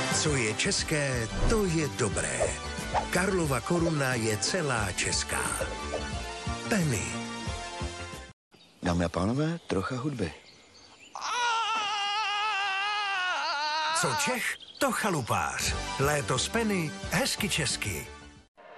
Co je české, to je dobré. Karlova Koruna je celá česká. Penny. Dámy a pánové, trocha hudby. Co Čech, to chalupář. Léto z Penny, hezky česky.